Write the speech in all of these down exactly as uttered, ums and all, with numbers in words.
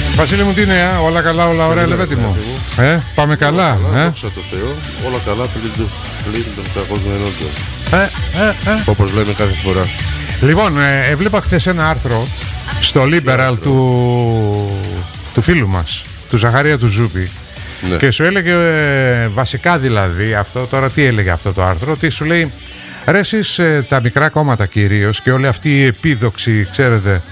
Βασίλη μου, τι είναι, όλα καλά, όλα ωραία, Λεβέντη μου. Ε, πάμε καλά. Καλά, δόξα τω Θεώ, όλα καλά πλην των παγκόσμιων ενόντων. Ε, ε, ε. Όπως λέμε κάθε φορά. Λοιπόν, ε, έβλεπα χθες ένα άρθρο στο Liberal του, του φίλου μας, του Ζαχαρία του Ζούπη. Ναι. Και σου έλεγε ε, βασικά δηλαδή αυτό, τώρα τι έλεγε αυτό το άρθρο, ότι σου λέει ρε εσείς ε, τα μικρά κόμματα κυρίως και όλοι αυτοί οι επίδοξοι, ξέρετε,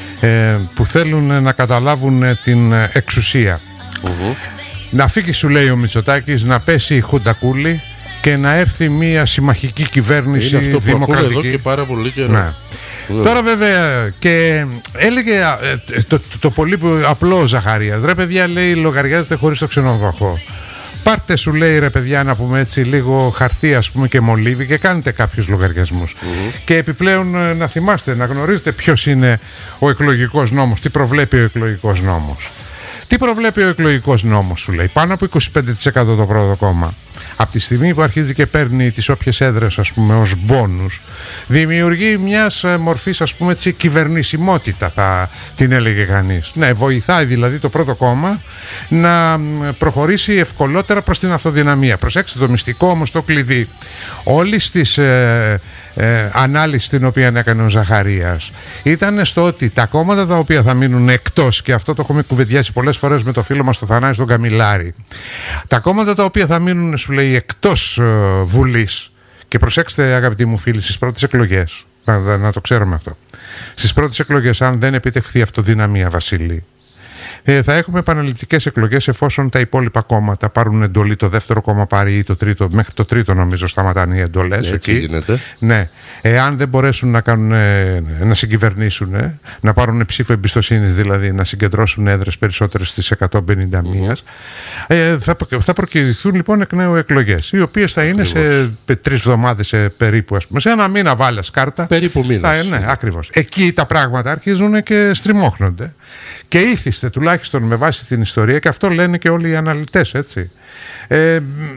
ε, που θέλουν να καταλάβουν ε, την εξουσία. Mm-hmm. Να φύγει, σου λέει ο Μητσοτάκης, να πέσει η Χουντακούλη και να έρθει μια συμμαχική κυβέρνηση δημοκρατική. Είναι αυτό που δημοκρατική. ακούω εδώ και πάρα πολύ καιρό. Ναι. Mm. Τώρα βέβαια και έλεγε ε, το, το, το πολύ απλό Ζαχαρίας, ρε παιδιά, λέει, λογαριάζεται χωρίς το ξενοδοχείο. Πάρτε, σου λέει, ρε παιδιά, να πούμε έτσι, λίγο χαρτί, ας πούμε, και μολύβι και κάνετε κάποιους λογαριασμούς. Mm-hmm. Και επιπλέον να θυμάστε, να γνωρίζετε ποιος είναι ο εκλογικός νόμος, τι προβλέπει ο εκλογικός νόμος. Τι προβλέπει ο εκλογικός νόμος, σου λέει, πάνω από είκοσι πέντε τοις εκατό το πρώτο κόμμα. Από τη στιγμή που αρχίζει και παίρνει τις όποιες έδρες, ας πούμε, ως μπόνους, δημιουργεί μιας μορφής, ας πούμε, έτσι, κυβερνησιμότητα, θα την έλεγε κανείς. Ναι, βοηθάει δηλαδή το πρώτο κόμμα να προχωρήσει ευκολότερα προς την αυτοδυναμία. Προσέξτε το μυστικό όμως, το κλειδί όλης της ε, ε, ανάλυση την οποία έκανε ο Ζαχαρίας ήταν στο ότι τα κόμματα τα οποία θα μείνουν εκτός, και αυτό το έχουμε κουβεντιάσει πολλές φορές με το φίλο μας τον Θανάση τον Καμιλάρη, τα κόμματα τα οποία θα μείνουν, σου λέει, εκτός ε, Βουλής, και προσέξτε αγαπητοί μου φίλοι, στις πρώτες εκλογές, να, να το ξέρουμε αυτό, στις πρώτες εκλογές, αν δεν επιτευχθεί αυτοδυναμία, Βασίλη, Ε, θα έχουμε επαναληπτικές εκλογές εφόσον τα υπόλοιπα κόμματα πάρουν εντολή. Το δεύτερο κόμμα πάρει ή το τρίτο, μέχρι το τρίτο νομίζω σταματάνε οι εντολές. Έτσι εκεί γίνεται. Ναι. Εάν δεν μπορέσουν να, κάνουν, να συγκυβερνήσουν, να πάρουν ψήφο εμπιστοσύνης, δηλαδή να συγκεντρώσουν έδρες περισσότερες στις εκατόν πενήντα μία, mm-hmm. ε, θα, θα προκηρυχθούν λοιπόν εκ νέου εκλογές, οι οποίες θα είναι ακριβώς σε τρεις εβδομάδες περίπου, ας πούμε, σε ένα μήνα βάλες κάρτα. Περίπου μήνας. Ναι, ακριβώς. Εκεί τα πράγματα αρχίζουν και στριμώχνονται. Και ήθιστε, τουλάχιστον με βάση την ιστορία, και αυτό λένε και όλοι οι αναλυτές, έτσι. Ε,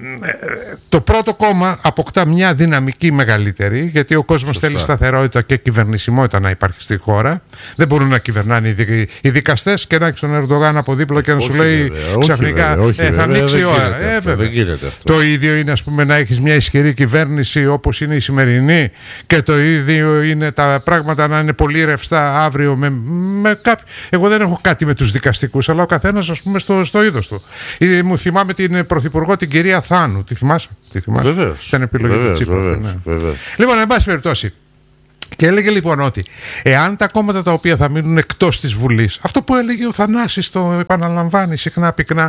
το πρώτο κόμμα αποκτά μια δυναμική μεγαλύτερη, γιατί ο κόσμος Σωστά. θέλει σταθερότητα και κυβερνησιμότητα να υπάρχει στη χώρα. Δεν μπορούν να κυβερνάνε οι, δι, οι δικαστές και να έχει τον Ερντογάν από δίπλα και να όχι σου λέει βέβαια, ξαφνικά όχι, βέβαια, όχι, ε, θα ανοίξει η ώρα. Ε, αυτό, δεν γίνεται αυτό. Το ίδιο είναι, ας πούμε, να έχεις μια ισχυρή κυβέρνηση όπως είναι η σημερινή, και το ίδιο είναι τα πράγματα να είναι πολύ ρευστά αύριο με, με κάποιο. Εγώ δεν έχω κάτι με τους δικαστικούς, αλλά ο καθένας, ας πούμε, στο, στο είδος του. Ή, μου θυμάμαι την πρωθυπουργό, την κυρία Θάνου. Τη θυμάσαι? Τη θυμάσαι? Βεβαίως. Ήταν επιλογή βεβαίως, του Τσίπρα. βεβαίως, ναι. βεβαίως. Λοιπόν, εν πάση περιπτώσει. Και έλεγε λοιπόν ότι εάν τα κόμματα τα οποία θα μείνουν εκτός της Βουλής, αυτό που έλεγε ο Θανάσης, το επαναλαμβάνει συχνά πυκνά,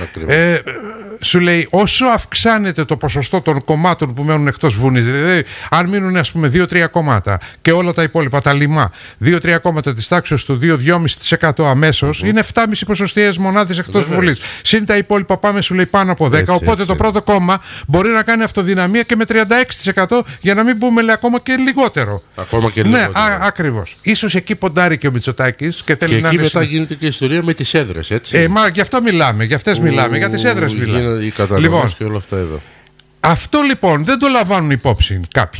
ε, σου λέει, όσο αυξάνεται το ποσοστό των κομμάτων που μένουν εκτός Βουλής, δηλαδή αν μείνουν, ας πούμε, δύο-τρία κόμματα και όλα τα υπόλοιπα, τα λιμά, δύο-τρία κόμματα της τάξης του δύο με δύο κόμμα πέντε τοις εκατό αμέσως, mm-hmm. είναι επτά κόμμα πέντε ποσοστιαίες μονάδες εκτός Βεβαίως. Βουλής. Συν τα υπόλοιπα πάμε, σου λέει, πάνω από δέκα. Έτσι, οπότε έτσι. Το πρώτο κόμμα μπορεί να κάνει αυτοδυναμία και με τριάντα έξι τοις εκατό, για να μην πούμε, λέει, ακόμα και λιγότερο. Ακόμα και ναι, ακριβώς. Ίσως εκεί ποντάρει και ο Μητσοτάκης και θέλει και να. Και εκεί μετά γίνεται και η ιστορία με τις έδρες, έτσι. Ε, μα γι' αυτό μιλάμε, για αυτές μιλάμε, για τις έδρες μιλάμε. Οι κατανομές λοιπόν, και όλα αυτά εδώ. Αυτό λοιπόν δεν το λαμβάνουν υπόψη κάποιοι.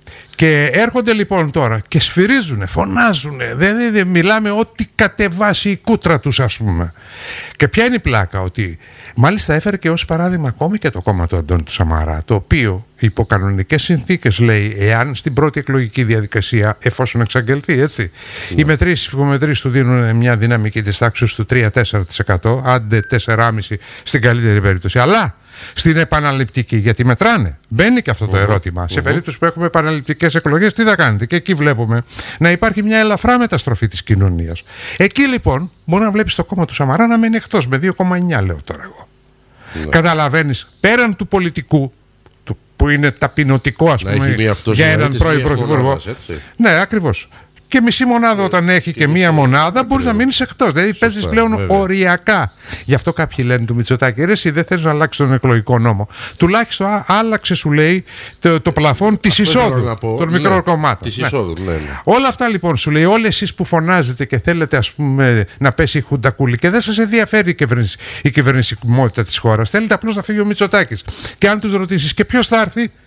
Και έρχονται λοιπόν τώρα και σφυρίζουνε, φωνάζουνε, δεν, δεν μιλάμε ό,τι κατεβάσει η κούτρα τους, ας πούμε. Και ποια είναι η πλάκα? Ότι μάλιστα έφερε και ως παράδειγμα ακόμη και το κόμμα του Αντώνη του Σαμαρά, το οποίο υπό κανονικές συνθήκες, λέει, εάν στην πρώτη εκλογική διαδικασία, εφόσον εξαγγελθεί, έτσι, yeah. οι μετρήσεις, οι ψηφομετρήσεις του δίνουν μια δυναμική της τάξης του τρία με τέσσερα τοις εκατό, άντε τέσσερα κόμμα πέντε τοις εκατό στην καλύτερη περίπτωση. Αλλά στην επαναληπτική, γιατί μετράνε, μπαίνει και αυτό το uh-huh. ερώτημα. Uh-huh. Σε περίπτωση που έχουμε επαναληπτικές εκλογές, τι θα κάνετε? Και εκεί βλέπουμε να υπάρχει μια ελαφρά μεταστροφή της κοινωνίας. Εκεί λοιπόν μπορεί να βλέπεις το κόμμα του Σαμαρά να μένει εκτός με δύο κόμμα εννιά, λέω τώρα εγώ. Yeah. Καταλαβαίνεις, πέραν του πολιτικού, του, που είναι ταπεινωτικό, ας πούμε, για έναν πρώην πρωθυπουργό. Ναι, ακριβώς. Και μισή μονάδα, όταν έχει και, και μία μονάδα, μπορείς να μείνεις εκτός. Δηλαδή παίζεις πλέον βέβαια. οριακά. Γι' αυτό κάποιοι λένε του Μητσοτάκη, ρε, εσύ δεν θέλεις να αλλάξεις τον εκλογικό νόμο. Τουλάχιστον α, άλλαξε, σου λέει, το, το πλαφόν της εισόδου των ναι, μικρών κομμάτων. Της ναι. εισόδου, ναι, ναι. Όλα αυτά λοιπόν, σου λέει, όλοι εσείς που φωνάζετε και θέλετε, ας πούμε, να πέσει η Χουντακούλη και δεν σας ενδιαφέρει η, κυβερνηση, η κυβερνησιμότητα της χώρας, θέλετε απλώς να φύγει ο Μητσοτάκης. Και αν τους ρωτήσεις, και ποιος θα έρθει,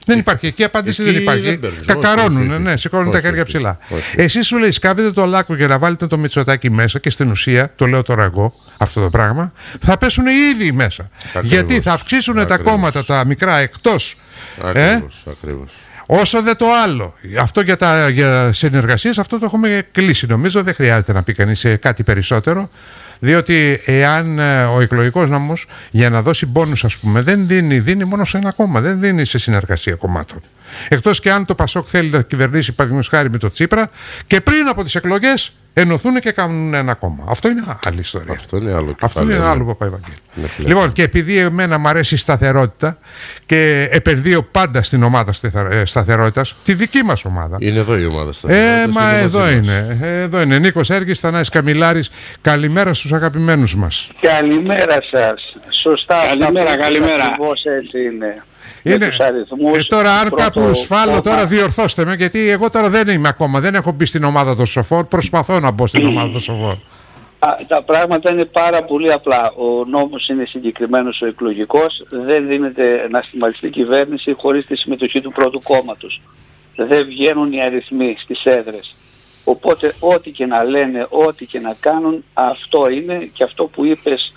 Δεν υπάρχει. Εκεί απάντηση εκεί δεν υπάρχει. Δεν παίρνεις, Κακαρώνουν, όχι, όχι, ναι, σηκώνουν όχι, τα χέρια όχι, ψηλά. όχι. Εσύ σου λέει σκάβετε το Λάκκο για να βάλετε το Μητσοτάκη μέσα και στην ουσία, το λέω τώρα εγώ αυτό το πράγμα, θα πέσουν οι ίδιοι μέσα. Ακριβώς. Γιατί θα αυξήσουν Ακριβώς. τα κόμματα τα μικρά εκτός. Ακριβώς, ε? ακριβώς. Όσο δε το άλλο. Αυτό για, τα, για συνεργασίες, αυτό το έχουμε κλείσει νομίζω. Δεν χρειάζεται να πει κανείς κάτι περισσότερο. Διότι εάν ο εκλογικός νόμος για να δώσει μπόνους, ας πούμε, δεν δίνει, δίνει μόνο σε ένα κόμμα, δεν δίνει σε συνεργασία κομμάτων. Εκτός και αν το Πασόκ θέλει να κυβερνήσει, παραδείγματος χάρη, με το Τσίπρα και πριν από τις εκλογές ενωθούν και κάνουν ένα κόμμα. Αυτό είναι άλλη ιστορία. Αυτό είναι άλλο. Αυτό είναι κεφάλαιο, άλλο, ναι. Παπαϊβαγγέλη. Ναι, Λοιπόν, και επειδή εμένα μου αρέσει η σταθερότητα και επενδύω πάντα στην ομάδα σταθερότητας, τη δική μας ομάδα. Είναι εδώ η ομάδα σταθερότητας. Ε, μα είναι εδώ είναι. μας. Εδώ είναι. Νίκος Έργης, Θανάσης Καμιλάρης. Καλημέρα στους αγαπημένους μας. Καλημέρα σας. Σωστά. Καλημέρα, αυτά που καλημέρα. Ακριβώς έτσι είναι. Είναι. Με τους αριθμούς, Ε, τώρα, αν πρώτο κάπου σφάλω, κόμμα. τώρα διορθώστε με, γιατί εγώ τώρα δεν είμαι ακόμα. Δεν έχω μπει στην ομάδα των Σοφόρ. Προσπαθώ να μπω στην ομάδα των Σοφόρ. Α, τα πράγματα είναι πάρα πολύ απλά. Ο νόμος είναι συγκεκριμένος, ο εκλογικός. Δεν δίνεται να στιμαλιστεί κυβέρνηση χωρίς τη συμμετοχή του πρώτου κόμματος. Δεν βγαίνουν οι αριθμοί στις έδρες. Οπότε ό,τι και να λένε, ό,τι και να κάνουν, αυτό είναι. Και αυτό που είπες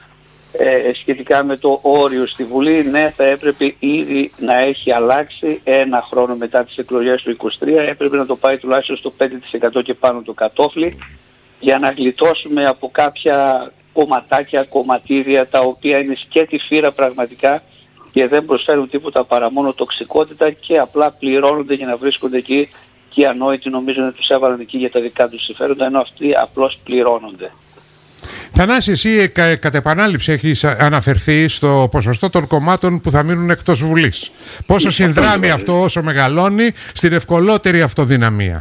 ε, σχετικά με το όριο στη Βουλή, ναι, θα έπρεπε ήδη να έχει αλλάξει ένα χρόνο μετά τις εκλογές του είκοσι τρία. Έπρεπε να το πάει τουλάχιστον στο πέντε τοις εκατό και πάνω το κατόφλι, για να γλιτώσουμε από κάποια κομματάκια, κομματήρια, τα οποία είναι σκέτη φύρα πραγματικά και δεν προσφέρουν τίποτα παρά μόνο τοξικότητα και απλά πληρώνονται για να βρίσκονται εκεί, και οι ανόητοι νομίζουν ότι τους έβαλαν εκεί για τα δικά τους συμφέροντα, ενώ αυτοί απλώς πληρώνονται. Θανάση, εσύ κα, κατ' επανάληψη έχεις αναφερθεί στο ποσοστό των κομμάτων που θα μείνουν εκτός Βουλής. Πόσο συνδράμει αυτό όσο μεγαλώνει στην ευκολότερη αυτοδυναμία.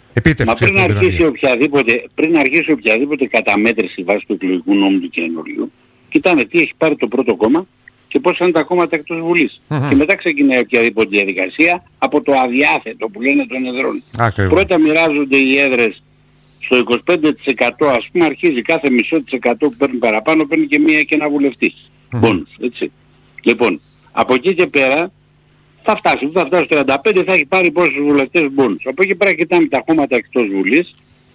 Μα πριν αρχίσει, οποιαδήποτε, πριν αρχίσει οποιαδήποτε καταμέτρηση βάσει του εκλογικού νόμου του καινούριου, κοιτάνε τι έχει πάρει το πρώτο κόμμα και πώς είναι τα κόμματα εκτός Βουλής. Mm-hmm. Και μετά ξεκινάει οποιαδήποτε διαδικασία από το αδιάθετο που λένε των εδρών. Ακριβώς. Πρώτα μοιράζονται οι έδρες στο είκοσι πέντε τοις εκατό, ας πούμε, αρχίζει κάθε μισό της εκατό που παίρνει παραπάνω, παίρνει και μία και ένα βουλευτή. Mm-hmm. Μπόνους, έτσι. Λοιπόν, από εκεί και πέρα θα φτάσει, θα φτάσει στο τριάντα πέντε, θα έχει πάρει πόσους βουλευτές μπόνους. Από εκεί πέρα κοιτάμε τα κόμματα εκτός Βουλής,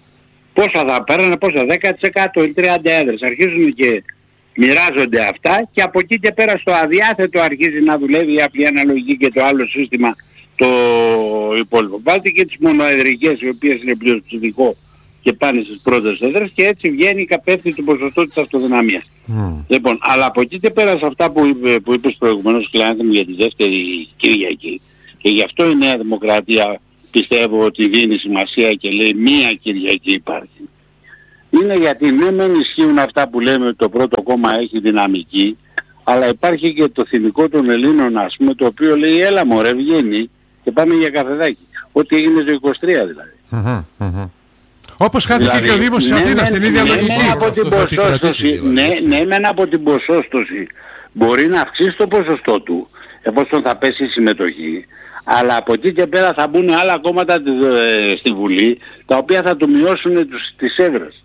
πόσα θα παίρνουν, πόσα, δέκα τοις εκατό ή τριάντα έδρες. Αρχίζουν και μοιράζονται αυτά και από εκεί και πέρα στο αδιάθετο αρχίζει να δουλεύει η απλή αναλογική και το άλλο σύστημα το υπόλοιπο. Βάλτε και τις μονοεδρικές, οι οποίες είναι πλειοψηφικό και πάνε στις πρώτες έδρες, και έτσι βγαίνει η καπέφτη του ποσοστό της αυτοδυναμίας. Mm. Λοιπόν, αλλά από εκεί και πέρα σε αυτά που, είπε, που είπες προηγουμένως, Κλεάνθη μου, για τη δεύτερη Κυριακή, και γι' αυτό η Νέα Δημοκρατία πιστεύω ότι δίνει σημασία και λέει μία Κυριακή υπάρχει. Είναι γιατί ναι μεν ισχύουν αυτά που λέμε ότι το πρώτο κόμμα έχει δυναμική, αλλά υπάρχει και το θυμικό των Ελλήνων, ας πούμε, το οποίο λέει έλα μωρέ, βγαίνει και πάμε για καφεδάκι. Ό,τι έγινε το είκοσι τρία δηλαδή. Mm-hmm, mm-hmm. Όπως χάθηκε δηλαδή, και ο Δήμος της ναι, Αθήνας στην ναι, ίδια ναι, λογική. Ναι, από την ποσόστοση, ναι, ναι, μεν από την ποσόστοση μπορεί να αυξήσει το ποσοστό του, εφόσον θα πέσει η συμμετοχή, αλλά από εκεί και πέρα θα μπουν άλλα κόμματα ε, στη Βουλή, τα οποία θα του μειώσουν τους, τις έδρες.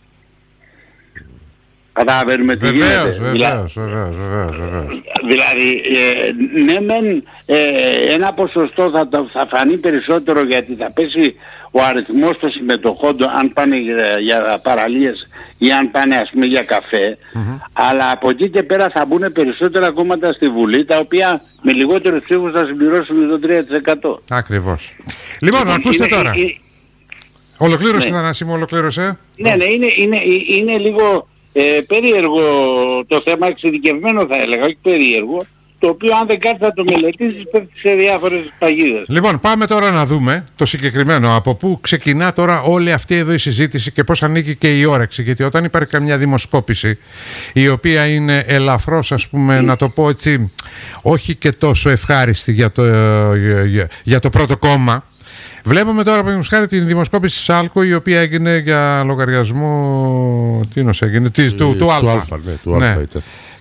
Καταλαβαίνουμε τι γίνεται. Βεβαίως, βεβαίως, βεβαίως, βεβαίως, βεβαίως. Δηλαδή, ε, ναι μεν ε, ένα ποσοστό θα, θα φανεί περισσότερο, γιατί θα πέσει ο αριθμός των συμμετοχών, αν πάνε για, για παραλίες ή αν πάνε, ας πούμε, για καφέ, mm-hmm. αλλά από εκεί και πέρα θα μπουν περισσότερα κόμματα στη Βουλή, τα οποία με λιγότερους ψήφους θα συμπληρώσουν το τρία τοις εκατό. Ακριβώς. Λοιπόν, λοιπόν ακούστε είναι, τώρα. Είναι, ολοκλήρωσε, ναι. Θανάση μου, ολοκλήρωσε. Ναι, ναι, είναι, είναι, είναι λίγο ε, περίεργο το θέμα, εξειδικευμένο θα έλεγα, όχι περίεργο, το οποίο αν δεν κάτσεις να το μελετήσεις πέφτει σε διάφορες παγίδες. Λοιπόν, πάμε τώρα να δούμε το συγκεκριμένο. Από πού ξεκινά τώρα όλη αυτή εδώ η συζήτηση και πώς ανήκει και η όρεξη. Γιατί όταν υπάρχει καμιά δημοσκόπηση, η οποία είναι ελαφρώς, ας πούμε, mm. να το πω έτσι, όχι και τόσο ευχάριστη για το, για, για το πρώτο κόμμα. Βλέπουμε τώρα, παραδείγματος χάρη, την δημοσκόπηση της ΣΑΛΚΟ, η οποία έγινε για λογαριασμό. Τι νος έγινε, της, του, του, του, του Α. Α, ναι, του ναι. Α ήταν.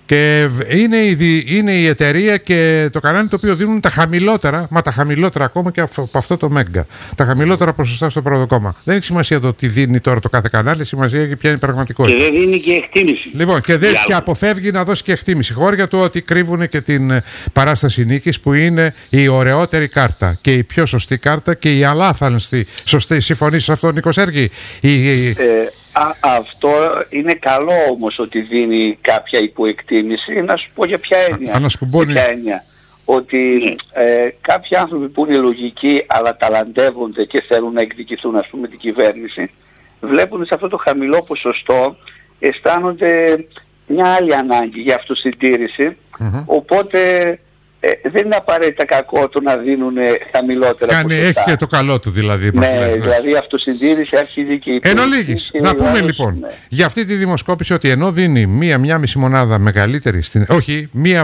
Και είναι η, είναι η εταιρεία και το κανάλι το οποίο δίνουν τα χαμηλότερα, μα τα χαμηλότερα ακόμα και από αυτό το Μέγκα. Τα χαμηλότερα ποσοστά στο πρώτο κόμμα. Δεν έχει σημασία το τι δίνει τώρα το κάθε κανάλι, σημασία έχει ποια είναι η πραγματικότητα. Και δεν δίνει και εκτίμηση. Λοιπόν, και, δεν, και αποφεύγει να δώσει και εκτίμηση. Χώρια του ότι κρύβουν και την παράσταση νίκης που είναι η ωραιότερη κάρτα και η πιο σωστή κάρτα και η αλάθανστη. Σωστή, συμφωνείς σε αυτό, Νίκο Σέργη? Η... Ε, α, αυτό είναι καλό όμως ότι δίνει κάποια υποεκτίμηση. Να σου πω για ποια έννοια. Ανασκουμπώνει. Ποια έννοια. Ότι ε, κάποιοι άνθρωποι που είναι λογικοί αλλά ταλαντεύονται και θέλουν να εκδικηθούν, ας πούμε, την κυβέρνηση, βλέπουν σε αυτό το χαμηλό ποσοστό, αισθάνονται μια άλλη ανάγκη για αυτοσυντήρηση. Mm-hmm. Οπότε ε, δεν είναι απαραίτητα κακό το να δίνουν χαμηλότερα Κάνει, ποσοστά. Έχει και το καλό του δηλαδή. Ναι, ναι, δηλαδή αυτοσυντήρηση αρχίζει και η Εν ολίγης, να πούμε δηλαδή, λοιπόν, ναι, για αυτή τη δημοσκόπηση ότι ενώ δίνει μία, μία μισή μονάδα μεγαλύτερη, στην, όχι, μία,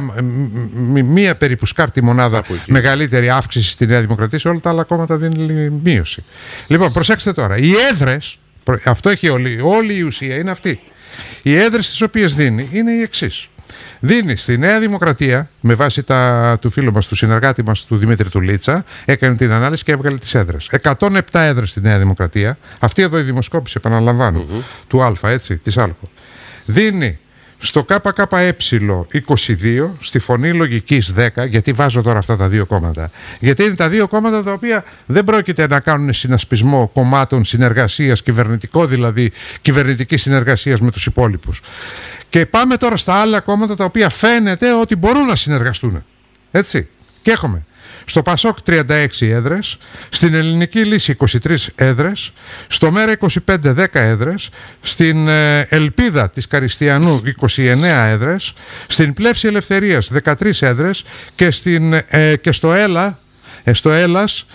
μία περίπου σκάρτη μονάδα μεγαλύτερη αύξηση στη Νέα Δημοκρατία, σε όλα τα άλλα κόμματα δίνει μείωση. Λοιπόν, προσέξτε τώρα, οι έδρες, αυτό έχει όλη, όλη η ουσία είναι αυτή. Οι έδρες τις οποίες δίνει είναι οι εξής. Δίνει στη Νέα Δημοκρατία, με βάση τα του φίλου μας, του συνεργάτη μας, του Δημήτρη του Λίτσα, έκανε την ανάλυση και έβγαλε τις έδρες. εκατόν επτά έδρες στη Νέα Δημοκρατία. Αυτή εδώ η δημοσκόπηση, επαναλαμβάνω, mm-hmm. του Α, έτσι, της Άλκο. Δίνει στο ΚΚΕ είκοσι δύο, στη Φωνή Λογικής δέκα, γιατί βάζω τώρα αυτά τα δύο κόμματα. Γιατί είναι τα δύο κόμματα τα οποία δεν πρόκειται να κάνουν συνασπισμό κομμάτων συνεργασίας, κυβερνητικό δηλαδή, κυβερνητική συνεργασίας με τους υπόλοιπους. Και πάμε τώρα στα άλλα κόμματα τα οποία φαίνεται ότι μπορούν να συνεργαστούν. Έτσι. Και έχουμε στο Πασόκ τριάντα έξι έδρες, στην Ελληνική Λύση είκοσι τρεις έδρες, στο ΜΕΡΑ είκοσι πέντε, δέκα έδρες, στην ε, Ελπίδα της Καριστιανού είκοσι εννέα έδρες, στην Πλεύση Ελευθερίας δεκατρείς έδρες και, στην, ε, και στο, Έλα, ε, στο Έλας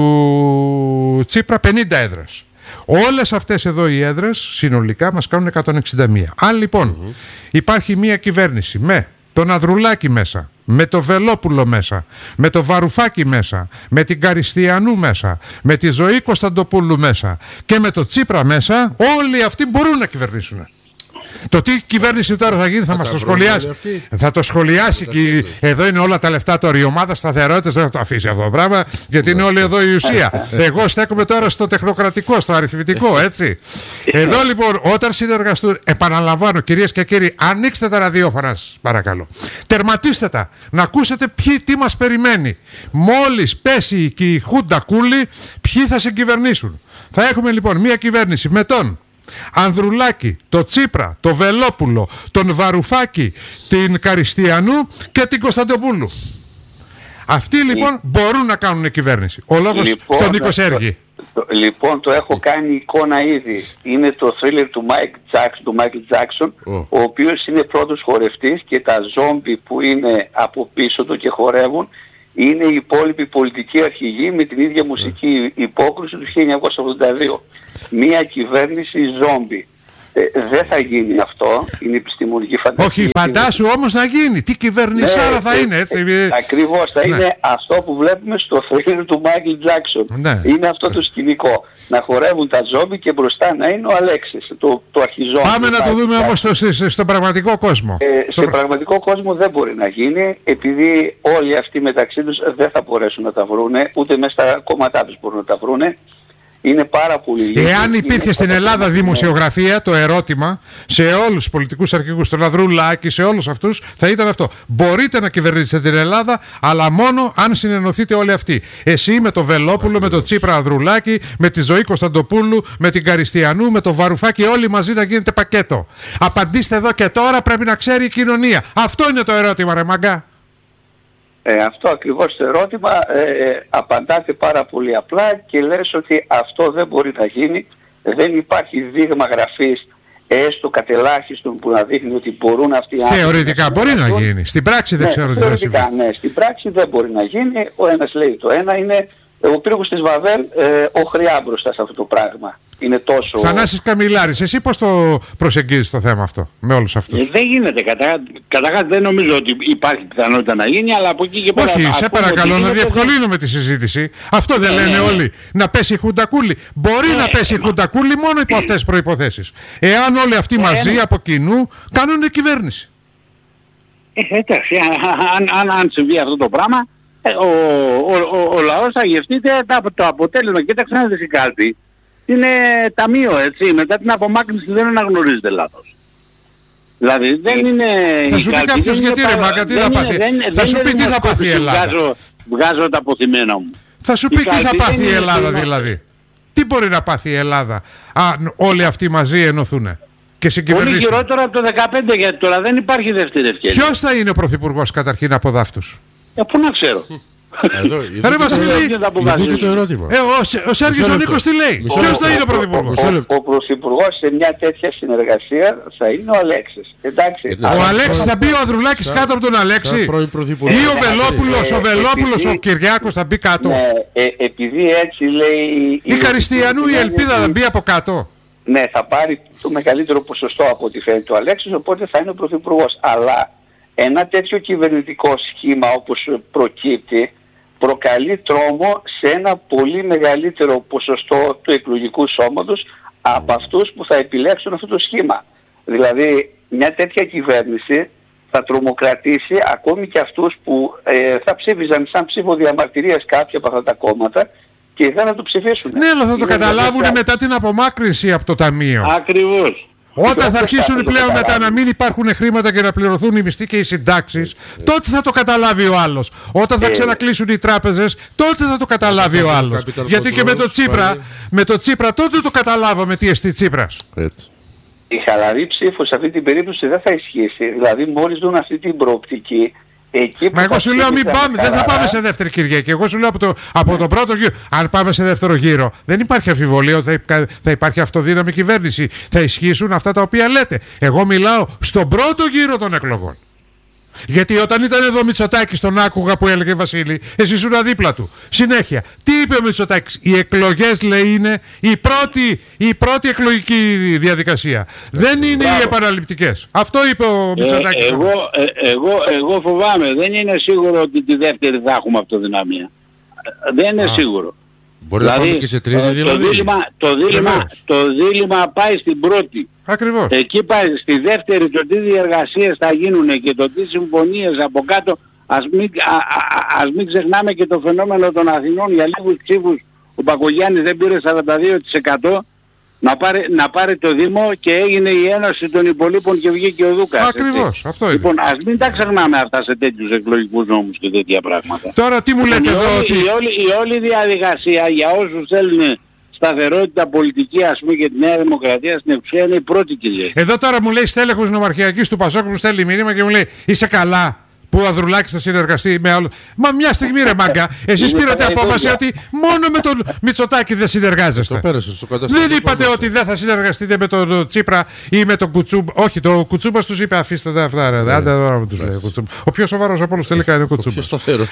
του Τσίπρα πενήντα έδρες. Όλες αυτές εδώ οι έδρες συνολικά μας κάνουν εκατόν εξήντα μία. Αν λοιπόν mm-hmm. υπάρχει μία κυβέρνηση με τον Ανδρουλάκη μέσα, με το Βελόπουλο μέσα, με το Βαρουφάκη μέσα, με την Καριστιανού μέσα, με τη Ζωή Κωνσταντοπούλου μέσα και με το Τσίπρα μέσα, όλοι αυτοί μπορούν να κυβερνήσουν. Το τι κυβέρνηση τώρα θα γίνει θα, θα μας το σχολιάσει. Θα το σχολιάσει και εδώ είναι όλα τα λεφτά τώρα. Η ομάδα σταθερότητας δεν θα το αφήσει αυτό το πράγμα, γιατί είναι όλη εδώ η ουσία. Εγώ στέκομαι τώρα στο τεχνοκρατικό, στο αριθμητικό, έτσι. Εδώ λοιπόν, όταν συνεργαστούν, επαναλαμβάνω κυρίες και κύριοι, ανοίξτε τα ραδιόφωνα σας, παρακαλώ. Τερματίστε τα, να ακούσετε ποιοι, τι μας περιμένει. Μόλις πέσει και η Χούντα Κούλη, ποιοι θα συγκυβερνήσουν. Θα έχουμε λοιπόν μια κυβέρνηση με τον Ανδρουλάκη, το Τσίπρα, το Βελόπουλο, τον Βαρουφάκη, την Καριστιανού και την Κωνσταντοπούλου. Αυτοί λοιπόν μπορούν να κάνουν κυβέρνηση. Ο λόγος λοιπόν, στον Νίκο Σέργη. Το, το, λοιπόν το έχω κάνει εικόνα ήδη. Είναι το thriller του Mike Jackson, του Michael Jackson, oh. ο οποίος είναι πρώτος χορευτής και τα ζόμπι που είναι από πίσω του και χορεύουν είναι οι υπόλοιποι πολιτικοί αρχηγοί με την ίδια μουσική υπόκριση του χίλια εννιακόσια ογδόντα δύο. Μία κυβέρνηση ζόμπι. Ε, δεν θα γίνει αυτό, είναι επιστημονική φαντασία. Όχι, φαντάσου όμως να γίνει. Τι κυβέρνηση άρα ναι, θα είναι, έτσι. Ε, ακριβώς, θα ναι. είναι αυτό που βλέπουμε στο thriller του Michael Jackson. Ναι. Είναι αυτό το σκηνικό. Να χορεύουν τα ζόμπι και μπροστά να είναι ο Αλέξης, το, το αρχιζόμπι. Πάμε να το δούμε όμως στο, στο, στον πραγματικό κόσμο. Ε, στο πραγματικό κόσμο δεν μπορεί να γίνει, επειδή όλοι αυτοί μεταξύ τους δεν θα μπορέσουν να τα βρούνε, ούτε μέσα στα κόμματά τους μπορούν να τα βρούνε. Είναι πάρα πολύ λίγοι. Εάν υπήρχε στην Ελλάδα δημοσιογραφία, το ερώτημα σε όλους τους πολιτικούς αρχηγούς, τον Ανδρουλάκη, σε όλους αυτούς, θα ήταν αυτό. Μπορείτε να κυβερνήσετε την Ελλάδα, αλλά μόνο αν συνενωθείτε όλοι αυτοί. Εσύ με το Βελόπουλο, με το Τσίπρα Ανδρουλάκη, με τη Ζωή Κωνσταντοπούλου, με την Καριστιανού, με το Βαρουφάκη, όλοι μαζί να γίνετε πακέτο. Απαντήστε εδώ και τώρα, πρέπει να ξέρει η κοινωνία. Αυτό είναι το ερώτημα, ρε μαγκά. Ε, αυτό ακριβώς το ερώτημα ε, απαντάται πάρα πολύ απλά και λες ότι αυτό δεν μπορεί να γίνει. Δεν υπάρχει δείγμα γραφής έστω κατελάχιστον που να δείχνει ότι μπορούν αυτοί οι άνθρωποι. Θεωρητικά μπορεί να γίνει. Στην πράξη δεν ναι, ξέρω τι θα συμβεί. Ναι, στην πράξη δεν μπορεί να γίνει. Ο ένας λέει το ένα είναι ο πύργος της Βαβέλ ε, οχριά μπροστά σε αυτό το πράγμα. Είναι τόσο... Θανάσης Καμιλάρης, εσύ πώς το προσεγγίζεις το θέμα αυτό με όλους αυτούς? Ε, δεν γίνεται. Καταρχάς δεν νομίζω ότι υπάρχει πιθανότητα να γίνει, αλλά από εκεί και πέρα... Όχι, σε παρακαλώ να διευκολύνουμε τη συζήτηση. Αυτό δεν λένε όλοι. Να πέσει η Χουντακούλη. Μπορεί να πέσει η Χουντακούλη μόνο υπό αυτές τις προϋποθέσεις. Εάν όλοι αυτοί μαζί από κοινού κάνουν κυβέρνηση. Ε, εντάξει, αν, αν, αν συμβεί αυτό το πράγμα, ε, ο, ο, ο, ο λαός θα γευτείτε το αποτέλεσμα. Κοίταξε να δεις η κάλπη. Είναι ταμείο, έτσι. Μετά την απομάκρυνση δεν αναγνωρίζεται λάθος. Δηλαδή δεν είναι... Θα σου πει κάποιος γιατί ρε Μάγκα, τι θα πάθει. Θα σου πει τι θα πάθει η Ελλάδα. Βγάζω, βγάζω τα αποθυμένα μου. Θα σου πει τι θα πάθει η Ελλάδα δηλαδή. Τι μπορεί να πάθει η Ελλάδα αν όλοι αυτοί μαζί ενωθούν και συγκυβερνήσουν. Πολύ χειρότερο από το δεκαπέντε, γιατί τώρα δεν υπάρχει δεύτερη ευκαιρία. Ποιος θα είναι ο πρωθυπουργός καταρχήν από δάφτους? Ε, πού να ξέρω. Εδώ, Ρε Βασίλη, είναι το ερώτημα. Ε, ο, ο Σέργης ο Νίκος τι λέει? Ποιος θα είναι ο πρωθυπουργός? Ο, ο, ο πρωθυπουργός σε μια τέτοια συνεργασία θα είναι ο Αλέξης. Εντάξει. Ο Αλέξης θα μπει, ο Ανδρουλάκης κάτω από τον Αλέξη? Ή ο Βελόπουλος, ο Βελόπουλος, ο Κυριάκος θα μπει κάτω? Ναι, ε, επειδή έτσι λέει... Η Καριστιανού η Ελπίδα θα μπει από κάτω? Ναι, θα πάρει το μεγαλύτερο ποσοστό από ό,τι φαίνεται ο Αλέξης, οπότε θα είναι ο πρωθυπουργός. Αλλά ένα τέτοιο κυβερνητικό σχήμα όπως προκύπτει προκαλεί τρόμο σε ένα πολύ μεγαλύτερο ποσοστό του εκλογικού σώματος από αυτούς που θα επιλέξουν αυτό το σχήμα. Δηλαδή μια τέτοια κυβέρνηση θα τρομοκρατήσει ακόμη και αυτούς που ε, θα ψήφιζαν σαν ψήφο διαμαρτυρίας κάποια από αυτά τα κόμματα και δεν θα το ψηφίσουν. Ναι, αλλά θα το καταλάβουν δηλαδή... μετά την απομάκρυνση από το ταμείο. Ακριβώς. Όταν θα αρχίσουν πλέον μετά να μην υπάρχουν χρήματα και να πληρωθούν οι μισθοί και οι συντάξεις, τότε θα το καταλάβει ο άλλος. Όταν θα ξανακλείσουν οι τράπεζες, τότε θα το καταλάβει ο άλλος. Γιατί και με το Τσίπρα, με το Τσίπρα τότε το καταλάβαμε τι εστί Τσίπρας. Έτσι. Η χαλαρή ψήφος σε αυτή την περίπτωση δεν θα ισχύσει. Δηλαδή μόλις δουν αυτή την προοπτική, εκεί μα εγώ σου λέω μην πάμε, δεν θα πάμε σε δεύτερη Κυριακή. Εγώ σου λέω από, το, από ναι. τον πρώτο γύρο. Αν πάμε σε δεύτερο γύρο, δεν υπάρχει αμφιβολία ότι θα, θα υπάρχει αυτοδύναμη κυβέρνηση. Θα ισχύσουν αυτά τα οποία λέτε. Εγώ μιλάω στον πρώτο γύρο των εκλογών. Γιατί όταν ήταν εδώ ο Μητσοτάκης, τον άκουγα που έλεγε Βασίλη, εσύ ήσουν δίπλα του. Συνέχεια. Τι είπε ο Μητσοτάκης? Οι εκλογές, λέει, είναι η πρώτη, η πρώτη εκλογική διαδικασία. Δεν είναι οι επαναληπτικές. Αυτό είπε ο Μητσοτάκης. Ε, εγώ, ε, εγώ, εγώ φοβάμαι. Δεν είναι σίγουρο ότι τη δεύτερη θα έχουμε αυτοδυναμία. Δεν είναι Α. σίγουρο. Μπορεί δηλαδή, να πάμε και σε τρίτη δηλαδή. Το δίλημμα, το, δίλημμα, το δίλημμα πάει στην πρώτη. Ακριβώς. Εκεί πάει στη δεύτερη, το τι διεργασίες θα γίνουν και το τι συμφωνίες από κάτω. Ας μην, α, α, ας μην ξεχνάμε και το φαινόμενο των Αθηνών. Για λίγους ψήφους ο Πακογιάννης δεν πήρε σαράντα δύο τοις εκατό να πάρει, να πάρει το Δήμο και έγινε η ένωση των υπολείπων και βγήκε ο Δούκας. Ακριβώς, αυτό είναι. Λοιπόν, ας μην τα ξεχνάμε αυτά σε τέτοιους εκλογικούς νόμους και τέτοια πράγματα. Τώρα τι μου λέτε εδώ ότι... Η όλη, η όλη διαδικασία για όσους θέλουν σταθερότητα πολιτική, ας πούμε, και τη Νέα Δημοκρατία στην εξουσία είναι η πρώτη Κυριακή. Εδώ τώρα μου λέει στέλεχος νομαρχιακής του Πασόκ, μου στέλνει μήνυμα και μου λέει είσαι καλά που ο Ανδρουλάκης θα συνεργαστεί με άλλο. Μα μια στιγμή ρε Μάγκα, εσείς πήρατε απόφαση ότι μόνο με τον Μητσοτάκη δεν συνεργάζεστε. Δεν είπατε ότι δεν θα συνεργαστείτε με τον Τσίπρα ή με τον Κουτσούμπα. Όχι, το Κουτσούμπας τους είπε αφήστε τα αυτά. Ρε. Άντε εδώ να τους λέει. Ο πιο σοβαρός από όλους τελικά είναι ο Κουτσούμπας.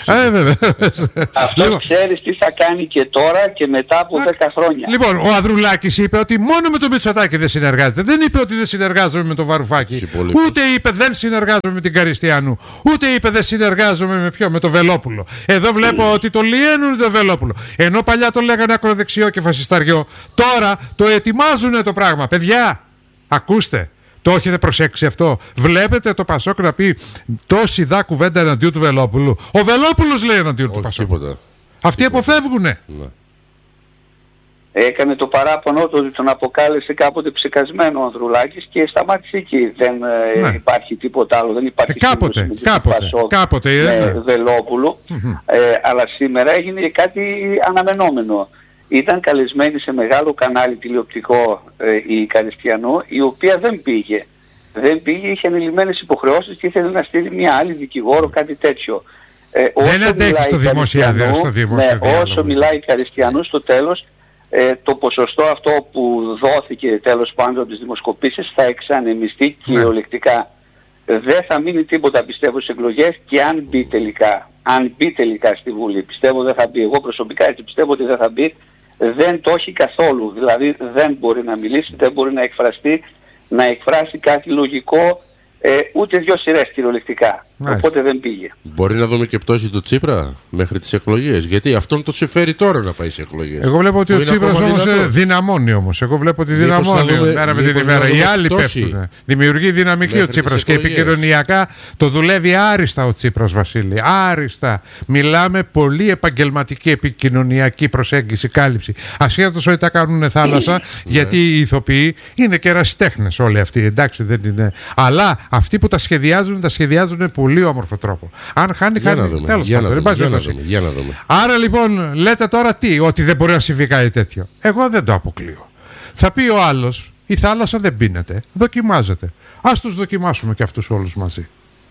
Αυτό ξέρεις τι θα κάνει και τώρα και μετά από δέκα χρόνια. Λοιπόν, ο Ανδρουλάκης είπε ότι μόνο με τον Μητσοτάκη δεν συνεργάζεται. Δεν είπε ότι δεν συνεργάζομαι με τον Βαρουφάκη. Ούτε είπε δεν συνεργάζομαι με την Καριστιανού. Ούτε είπε δεν συνεργάζομαι με ποιο, με το Βελόπουλο. Εδώ βλέπω mm. ότι το λιένουν το Βελόπουλο. Ενώ παλιά το λέγανε ακροδεξιό και φασισταριό, τώρα το ετοιμάζουν το πράγμα. Παιδιά, ακούστε, το έχετε προσέξει αυτό? Βλέπετε το Πασόκ να πει τόση δά κουβέντα εναντίον του Βελόπουλου? Ο Βελόπουλος λέει εναντίον Όχι, του Πασόκ. Τίποτα. Αυτοί αποφεύγουνε. Ναι. Έκανε το παράπονο του ότι τον αποκάλεσε κάποτε ψεκασμένο ο Ανδρουλάκης και σταμάτησε εκεί. Δεν ναι. ε, υπάρχει τίποτα άλλο. Δεν υπάρχει ε, κάποτε, κάποτε, Πασόκ κάποτε, με ε, Βελόπουλου. Mm-hmm. Ε, αλλά σήμερα έγινε κάτι αναμενόμενο. Ήταν καλεσμένη σε μεγάλο κανάλι τηλεοπτικό ε, η Καριστιανού, η οποία δεν πήγε. Δεν πήγε, είχε ανηλυμένες υποχρεώσεις και ήθελε να στείλει μια άλλη δικηγόρο, κάτι τέτοιο. Ε, δεν αντέχει στο δημόσιο διάλογο. Ναι, όσο μιλάει η Καριστιανού στο τέλος, Ε, το ποσοστό αυτό που δόθηκε τέλος πάντων τις δημοσκοπήσεις θα εξανεμιστεί κυριολεκτικά. Ναι. Δεν θα μείνει τίποτα πιστεύω στις εκλογές και αν μπει τελικά, αν μπει τελικά στη Βουλή, πιστεύω δεν θα μπει. Εγώ προσωπικά έτσι πιστεύω ότι δεν θα μπει, δεν το έχει καθόλου. Δηλαδή δεν μπορεί να μιλήσει, δεν μπορεί να εκφραστεί, να εκφράσει κάτι λογικό, ε, ούτε δυο σειρές κυριολεκτικά. Μάλιστα. Οπότε δεν πήγε. Μπορεί να δούμε και πτώση του Τσίπρα μέχρι τις εκλογές. Γιατί αυτόν το συμφέρει τώρα να πάει σε εκλογές. Εγώ βλέπω ότι ο Τσίπρας όμως δυναμώνει όμως. Εγώ βλέπω ότι δυναμώνει μέρα με την ημέρα. Οι άλλοι πέφτουν. Δημιουργεί δυναμική ο Τσίπρας και επικοινωνιακά το δουλεύει άριστα ο Τσίπρας, Βασίλη. Άριστα. Μιλάμε πολύ επαγγελματική επικοινωνιακή προσέγγιση, κάλυψη. Ασχέτως ότι τα κάνουν θάλασσα, γιατί οι ηθοποιοί είναι και ερασιτέχνες όλοι αυτοί. Εντάξει, δεν είναι. Αλλά αυτοί που τα σχεδιάζουν, τα σχεδιάζουν πολύ όμορφο τρόπο. Αν χάνει, για χάνει. Να δούμε, Τέλος για, πάντων, να δούμε, για, να δούμε, για να δούμε. Άρα λοιπόν, λέτε τώρα τι, ότι δεν μπορεί να συμβεί κάτι τέτοιο. Εγώ δεν το αποκλείω. Θα πει ο άλλος, η θάλασσα δεν πίνεται, δοκιμάζεται. Ας τους δοκιμάσουμε και αυτούς όλους μαζί.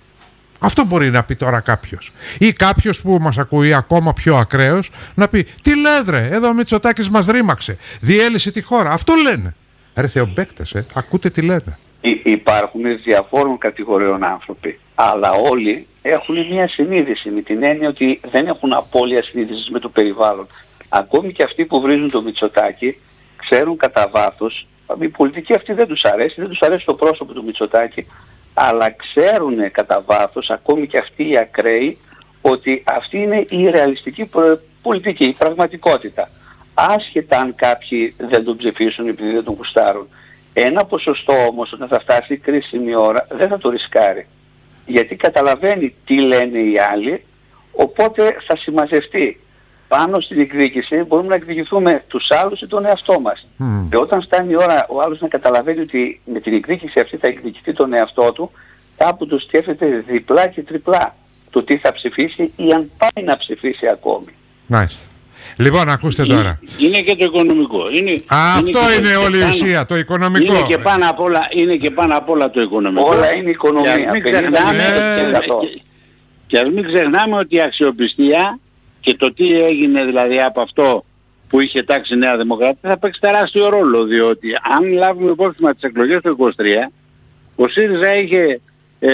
Αυτό μπορεί να πει τώρα κάποιος. Ή κάποιος που μας ακούει ακόμα πιο ακραίος να πει, τι λέτε, εδώ ο Μητσοτάκης μας ρήμαξε, διέλυσε τη χώρα. Αυτό λένε. Ρε θεομπαίκτες, ε, ακούτε τι λένε. Υπάρχουν διαφόρων κατηγοριών άνθρωποι, αλλά όλοι έχουν μια συνείδηση, με την έννοια ότι δεν έχουν απώλεια συνείδησης με το περιβάλλον. Ακόμη και αυτοί που βρίζουν το Μητσοτάκη ξέρουν κατά βάθος, η πολιτική αυτή δεν τους αρέσει, δεν τους αρέσει το πρόσωπο του Μητσοτάκη, αλλά ξέρουν κατά βάθος, ακόμη και αυτοί οι ακραίοι, ότι αυτή είναι η ρεαλιστική πολιτική, η πραγματικότητα. Άσχετα αν κάποιοι δεν τον ψηφίσουν επειδή δεν τον γουστάρουν. Ένα ποσοστό όμως όταν θα φτάσει η κρίσιμη ώρα δεν θα το ρισκάρει. Γιατί καταλαβαίνει τι λένε οι άλλοι, οπότε θα συμμαζευτεί. Πάνω στην εκδίκηση μπορούμε να εκδικηθούμε τους άλλους ή τον εαυτό μας. Mm. Και όταν φτάνει η ώρα ο άλλος να καταλαβαίνει ότι με την εκδίκηση αυτή θα εκδικηθεί τον εαυτό του, κάπου του σκέφτεται διπλά και τριπλά το τι θα ψηφίσει ή αν πάει να ψηφίσει ακόμη. Nice. Λοιπόν, ακούστε τώρα. Είναι, είναι και το οικονομικό. Είναι, Α, είναι αυτό είναι το, όλη η ουσία, το οικονομικό. Είναι και, πάνω απ' όλα, είναι και πάνω απ' όλα το οικονομικό. Όλα είναι οικονομία. Και ας μην ξεχνάμε, ε, και, και ας μην ξεχνάμε ότι η αξιοπιστία και το τι έγινε δηλαδή από αυτό που είχε τάξει η Νέα Δημοκρατία θα παίξει τεράστιο ρόλο. Διότι αν λάβουμε υπόψη με τις εκλογές του είκοσι τρία, ο ΣΥΡΙΖΑ είχε ε,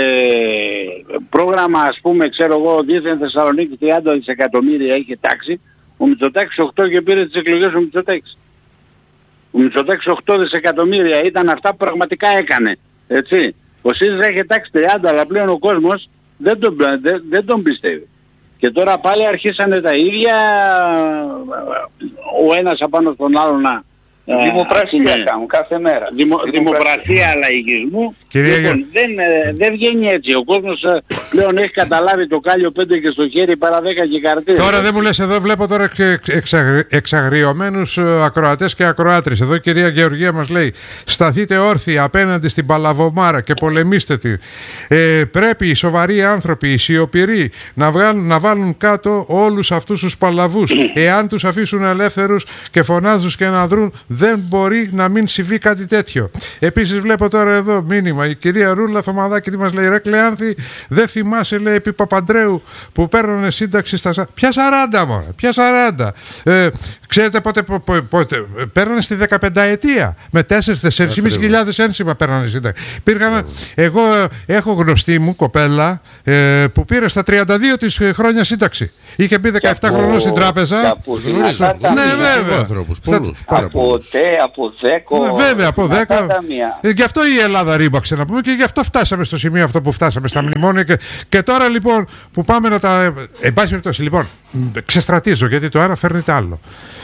πρόγραμμα, ας πούμε, ξέρω εγώ, δίθεν Θεσσαλονίκη τριάντα δισεκατομμύρια είχε τάξει. Ο Μητσοτάκης οκτώ και πήρε τις εκλογές ο Μητσοτάκης. Ο Μητσοτάκης οκτώ δισεκατομμύρια ήταν αυτά που πραγματικά έκανε. Έτσι. Ο ΣΥΡΙΖΑ είχε τάξει τριάντα, αλλά πλέον ο κόσμος δεν τον, δεν, δεν τον πιστεύει. Και τώρα πάλι αρχίσανε τα ίδια, ο ένας απάνω στον άλλο να... Δημοπρασία είναι... κάνουν κάθε μέρα. Δημο... Δημοπρασία λαϊκισμού. Λοιπόν, δεν, δεν βγαίνει έτσι. Ο κόσμος πλέον έχει καταλάβει το κάλιο πέντε και στο χέρι παρά δέκα και καρτίδες. Τώρα δεν μου λες, εδώ βλέπω τώρα εξα... εξαγριωμένους ακροατές και ακροάτρες. Εδώ η κυρία Γεωργία μας λέει, σταθείτε όρθιοι απέναντι στην Παλαβομάρα και πολεμήστε τη. Ε, πρέπει οι σοβαροί άνθρωποι, οι σιωπηροί να, βγάλουν, να βάλουν κάτω όλους αυτούς τους παλαβούς. Εάν τους αφήσουν ελεύθερους και φωνάζουν και να δρουν, δεν μπορεί να μην συμβεί κάτι τέτοιο. Επίσης βλέπω τώρα εδώ μήνυμα, η κυρία Ρούλα Θωμαδάκη τι μας λέει, ρε Κλεάνθη, δεν θυμάσαι, λέει, επί Παπαντρέου που παίρνανε σύνταξη στα... Ποια σαράντα μωρέ, ποια σαράντα. Ε, ξέρετε πότε, πότε, πότε παίρνανε στη δεκαπενταετία με τέσσερις με τέσσερις χιλιάδες ένσημα παίρνανε σύνταξη. Πήγαν, εγώ έχω γνωστή μου κοπέλα ε, που πήρε στα τριάντα δύο της χρόνια σύνταξη. Είχε μπει δεκαεπτά χρονών στην τράπεζα. Ναι, βέβαια. Από τε, από δέκο. Ναι, βέβαια, από δέκα. Ε, γι' αυτό η Ελλάδα ρήμαξε να πούμε και γι' αυτό φτάσαμε στο σημείο αυτό που φτάσαμε στα μνημόνια. Και, και τώρα λοιπόν που πάμε να τα. Εν πάση περιπτώσει, λοιπόν, ξεστρατίζω γιατί το ένα φέρνει το άλλο.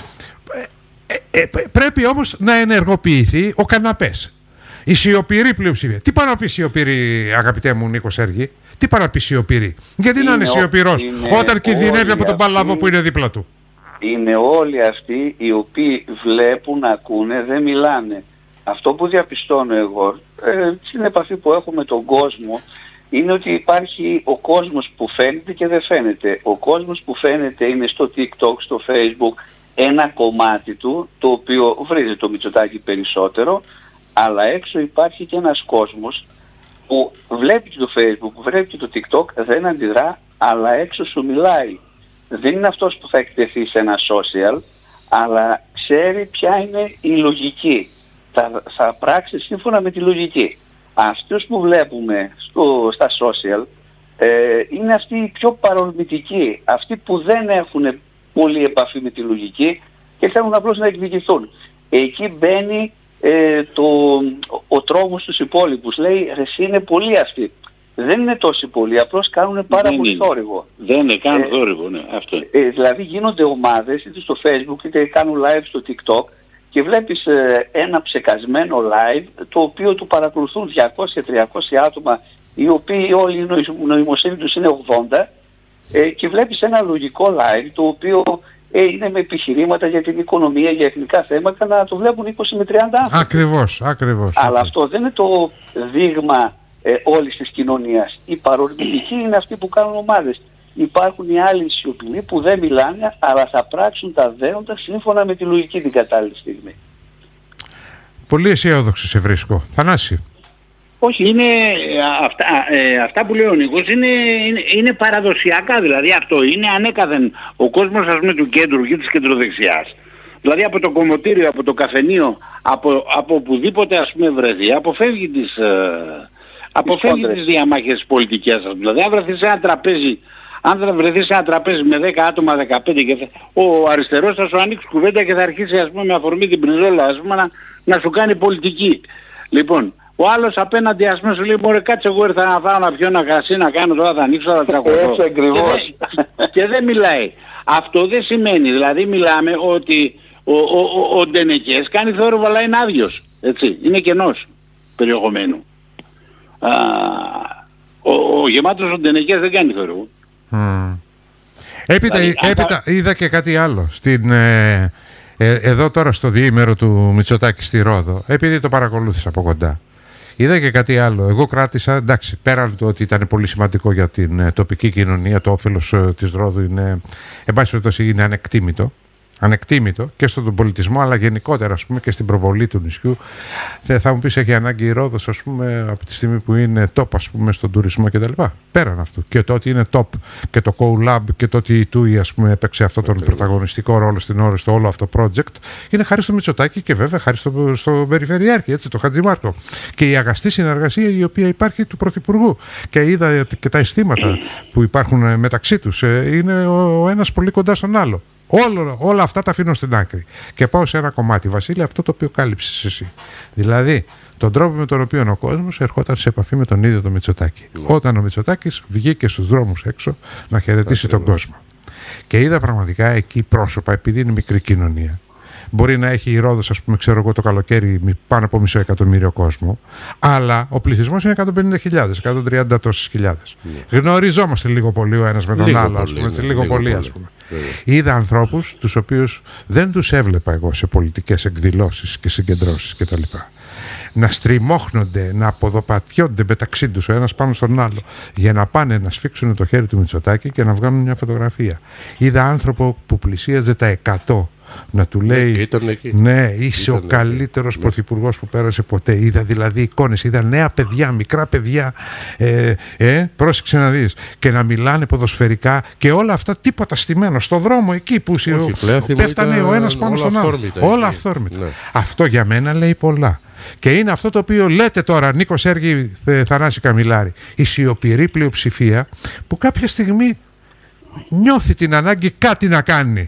Ε, ε, ε, πρέπει όμως να ενεργοποιηθεί ο καναπές. Η σιωπηρή πλειοψηφία. Τι πάει να πει σιωπηρή, αγαπητέ μου Νίκο Σέργη, τι πάει να πει σιωπηρή. Γιατί είναι, να είναι σιωπηρός όταν κινδυνεύει από τον παλαβό που είναι δίπλα του. Είναι όλοι αυτοί οι οποίοι βλέπουν, ακούνε, δεν μιλάνε. Αυτό που διαπιστώνω εγώ, ε, στην επαφή που έχω με τον κόσμο, είναι ότι υπάρχει ο κόσμος που φαίνεται και δεν φαίνεται. Ο κόσμος που φαίνεται είναι στο TikTok, στο Facebook, ένα κομμάτι του, το οποίο βρίζει το Μητσοτάκη περισσότερο, αλλά έξω υπάρχει και ένας κόσμος που βλέπει και το Facebook, που βλέπει και το TikTok, δεν αντιδρά, αλλά έξω σου μιλάει. Δεν είναι αυτός που θα εκτεθεί σε ένα social, αλλά ξέρει ποια είναι η λογική. Θα, θα πράξει σύμφωνα με τη λογική. Αυτούς που βλέπουμε στο, στα social ε, είναι αυτοί οι πιο παρορμητικοί, αυτοί που δεν έχουν πολύ επαφή με τη λογική και θέλουν απλώς να εκδικηθούν. Εκεί μπαίνει ε, το, ο τρόμος στους υπόλοιπους. Λέει, ρε εσύ είναι πολλοί αυτοί. δεν είναι τόσοι πολλοί, απλώς κάνουν πάρα δεν πολύ είναι. θόρυβο. Δεν είναι, κάνουν Ε, θόρυβο, ναι, αυτό. Ε, δηλαδή γίνονται ομάδες είτε στο Facebook είτε κάνουν live στο TikTok και βλέπεις ε, ένα ψεκασμένο live το οποίο του παρακολουθούν διακόσια με τριακόσια άτομα οι οποίοι όλη η νοη- νοημοσύνη τους είναι ογδόντα ε, και βλέπεις ένα λογικό live το οποίο ε, είναι με επιχειρήματα για την οικονομία, για εθνικά θέματα, να το βλέπουν είκοσι με τριάντα άνθρωποι. Ακριβώς, ακριβώς. Αλλά αυτό δεν είναι το δείγμα ε, όλης της κοινωνίας. Οι παρορμητικοί είναι αυτοί που κάνουν ομάδες. Υπάρχουν οι άλλοι σιωπηλοί που δεν μιλάνε, αλλά θα πράξουν τα δέοντα σύμφωνα με τη λογική την κατάλληλη στιγμή. Πολύ αισιόδοξο σε βρίσκω. Θανάση. Όχι, είναι ε, αυτά, ε, αυτά που λέει ο Νίκος είναι, είναι, είναι παραδοσιακά, δηλαδή αυτό είναι ανέκαθεν ο κόσμος, ας πούμε, του κέντρου και της κεντροδεξιάς. Δηλαδή από το κομμωτήριο, από το καφενείο, από, από οπουδήποτε, ας πούμε, βρεθεί, αποφεύγει τις, ε, αποφεύγει τις διαμάχες πολιτικές. Δηλαδή αν βρεθεί σε ένα τραπέζι, αν θα βρεθεί σε ένα τραπέζι με δέκα άτομα, δεκαπέντε και θα, ο αριστερός θα σου ανοίξει κουβέντα και θα αρχίσει, ας πούμε, με αφορμή την Μπριζόλα, ας πούμε, να, να σου κάνει πολιτική. Λοιπόν, ο άλλος απέναντι, ας πούμε, σου λέει, μωρέ, κάτσε, εγώ ήρθα να φάω να πιω ένα κρασί, να κάνω τώρα, θα ανοίξω, θα τραγουδώ. Έτσι ακριβώς. Και, δεν- και δεν μιλάει. Αυτό δεν σημαίνει, δηλαδή μιλάμε ότι ο, ο, ο, ο Ντενεκές κάνει θόρυβο, αλλά είναι άδειος. Έτσι, είναι κενός περιεχομένου. Α, ο, ο γεμάτος ο Ντενεκές δεν κάνει θόρυβο. Mm. Έπειτα, Δηλαδή, έπειτα είδα και κάτι άλλο. Στην, ε, ε, εδώ τώρα στο διήμερο του Μητσοτάκη στη Ρόδο, επειδή το παρακολούθησα από κοντά, είδα και κάτι άλλο. Εγώ κράτησα, εντάξει, πέραν του ότι ήταν πολύ σημαντικό για την ε, τοπική κοινωνία, το όφελος ε, της Ρόδου είναι, εν πάση περιπτώσει, είναι ανεκτήμητο. Ανεκτήμητο και στον πολιτισμό, αλλά γενικότερα, ας πούμε, και στην προβολή του νησιού. Θε, θα μου πεις, έχει ανάγκη η Ρόδος, ας πούμε, από τη στιγμή που είναι top, ας πούμε, στον τουρισμό κτλ. Πέραν αυτού. Και το ότι είναι top και το CoLab και το ότι η Τούι, ας πούμε, έπαιξε αυτόν τον πρωταγωνιστικό ρόλο στην ώρα στο όλο αυτό project, είναι χάρη στο Μητσοτάκη και βέβαια χάρη στο, στο Περιφερειάρχη, έτσι, το Χατζημάρκο. Και η αγαστή συνεργασία η οποία υπάρχει του Πρωθυπουργού. Και είδα και τα αισθήματα που υπάρχουν μεταξύ τους. Είναι ο, ο ένας πολύ κοντά στον άλλο. Όλο, όλα αυτά τα αφήνω στην άκρη. Και πάω σε ένα κομμάτι, Βασίλη, αυτό το οποίο κάλυψες εσύ. Δηλαδή, τον τρόπο με τον οποίο ο κόσμος ερχόταν σε επαφή με τον ίδιο τον Μητσοτάκη. Mm. Όταν ο Μητσοτάκης βγήκε στους δρόμους έξω να χαιρετήσει τον κόσμο. Και είδα πραγματικά εκεί πρόσωπα, επειδή είναι μικρή κοινωνία. Μπορεί να έχει η Ρόδος, ας πούμε, ξέρω εγώ, το καλοκαίρι πάνω από μισό εκατομμύριο κόσμο, αλλά ο πληθυσμός είναι εκατόν πενήντα χιλιάδες, εκατόν τριάντα τόσες χιλιάδες. Mm. Γνωριζόμαστε λίγο πολύ ο ένας με τον λίγο άλλο, πολύ, ας πούμε, ναι, λίγο, λίγο πολύ, ας πούμε. Yeah. Είδα ανθρώπους τους οποίους δεν τους έβλεπα εγώ σε πολιτικές εκδηλώσεις και συγκεντρώσεις κτλ. Να στριμώχνονται, να αποδοπατιόνται μεταξύ τους ο ένας πάνω στον άλλο για να πάνε να σφίξουν το χέρι του Μητσοτάκη και να βγάλουν μια φωτογραφία. Είδα άνθρωπο που πλησίαζε τα εκατό να του λέει ναι, είσαι ήταν ο καλύτερος πρωθυπουργός που πέρασε ποτέ. Είδα δηλαδή εικόνες, είδα νέα παιδιά, μικρά παιδιά, ε, ε, πρόσεξε να δεις, και να μιλάνε ποδοσφαιρικά και όλα αυτά τίποτα στημένο στο δρόμο εκεί που Όχι, πέφτανε ο ένας πάνω στον άλλο. Όλα αυθόρμητα. Ναι. Αυτό για μένα λέει πολλά. Και είναι αυτό το οποίο λέτε τώρα, Νίκο Σέργη, Θανάση Καμιλάρη, η σιωπηρή πλειοψηφία που κάποια στιγμή νιώθει την ανάγκη κάτι να κάνει.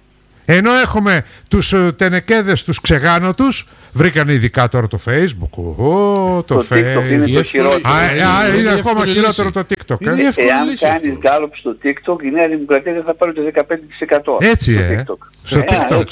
Ενώ έχουμε τους uh, τενεκέδες, τους ξεγάνωτους, βρήκαν ειδικά τώρα το Facebook. Oh, το το Facebook. TikTok είναι το χειρότερο. Α, είναι, είναι ακόμα χειρότερο το TikTok. Ε? Εάν κάνεις γκάλωπ στο TikTok, η Νέα Δημοκρατία δεν θα πάρει το δεκαπέντε τοις εκατό. Έτσι, στο ε. TikTok. Στο TikTok,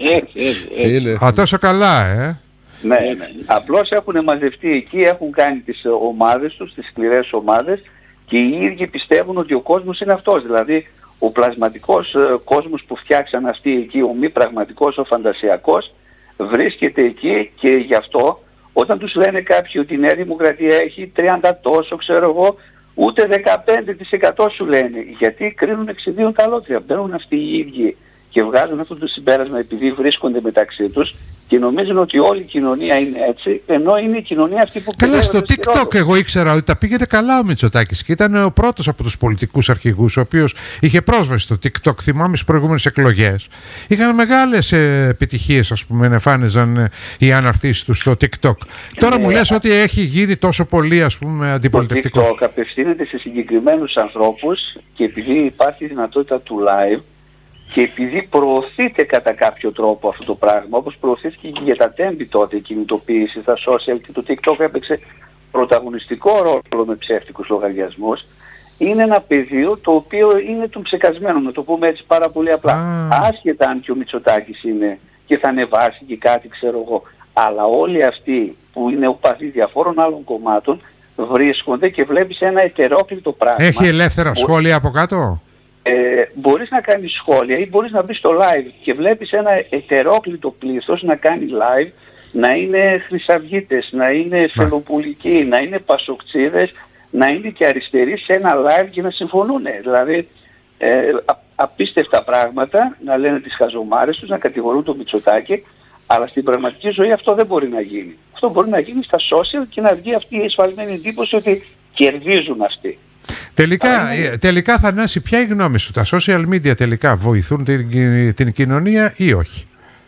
ε. Α, τόσο καλά, ε. Ναι, ναι. Απλώς έχουν μαζευτεί εκεί, έχουν κάνει τις ομάδες τους, τις σκληρές ομάδες και οι ίδιοι πιστεύουν ότι ο κόσμος είναι αυτός. Δηλαδή, ο πλασματικός ε, κόσμος που φτιάξαν αυτοί εκεί, ο μη πραγματικός, ο φαντασιακός, βρίσκεται εκεί και γι' αυτό όταν τους λένε κάποιοι ότι η Νέα Δημοκρατία έχει τριάντα τόσο, ξέρω εγώ, ούτε δεκαπέντε τοις εκατό σου λένε, γιατί κρίνουν εξιδίων τα αλότρια. Μπαίνουν αυτοί οι ίδιοι και βγάζουν αυτό το συμπέρασμα επειδή βρίσκονται μεταξύ τους και νομίζουν ότι όλη η κοινωνία είναι έτσι, ενώ είναι η κοινωνία αυτή που... Καλά, στο TikTok εγώ ήξερα ότι τα πήγαινε καλά ο Μητσοτάκης και ήταν ο πρώτος από τους πολιτικούς αρχηγούς ο οποίος είχε πρόσβαση στο TikTok, θυμάμαι στις προηγούμενες εκλογές. Είχαν μεγάλες επιτυχίες, ας πούμε, εμφάνιζαν οι αναρτήσεις τους στο TikTok. Τώρα ναι, μου λες α... ότι έχει γίνει τόσο πολύ, ας πούμε, αντιπολιτευτικό. Το TikTok απευθύνεται σε συγκεκριμένους ανθρώπους και επειδή υπάρχει δυνατότητα του live, και επειδή προωθείται κατά κάποιο τρόπο αυτό το πράγμα, όπως προωθήθηκε και για τα τέμπη τότε η κινητοποίηση στα social και το TikTok έπαιξε πρωταγωνιστικό ρόλο με ψεύτικους λογαριασμούς, είναι ένα πεδίο το οποίο είναι των ψεκασμένων, να το πούμε έτσι πάρα πολύ απλά. Ah. Άσχετα αν και ο Μητσοτάκης είναι και θα ανεβάσει και κάτι ξέρω εγώ. Αλλά όλοι αυτοί που είναι οπαδοί διαφόρων άλλων κομμάτων βρίσκονται και βλέπεις ένα ετερόκλητο πράγμα. Έχει ελεύθερα που, σχόλια από κάτω. Ε, μπορείς να κάνεις σχόλια ή μπορείς να μπεις στο live και βλέπεις ένα ετερόκλητο πλήθος να κάνει live, να είναι χρυσαυγίτες, να είναι φελοπουλικοί, να είναι πασοκτσίδες, να είναι και αριστεροί σε ένα live και να συμφωνούν. Δηλαδή ε, α, απίστευτα πράγματα, να λένε τις χαζομάρες τους, να κατηγορούν τον Μητσοτάκη, αλλά στην πραγματική ζωή αυτό δεν μπορεί να γίνει. Αυτό μπορεί να γίνει στα social και να βγει αυτή η εσφαλμένη εντύπωση ότι κερδίζουν αυτοί. Τελικά, είναι... τελικά Θανάση, ποια είναι η γνώμη σου? Τα social media τελικά βοηθούν την, την κοινωνία ή όχι?